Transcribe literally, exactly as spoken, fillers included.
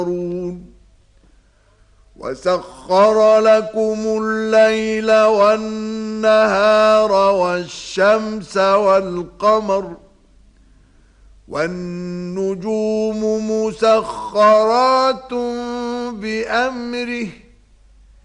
وسخر لكم الليل والنهار والشمس والقمر والنجوم مسخرات بأمره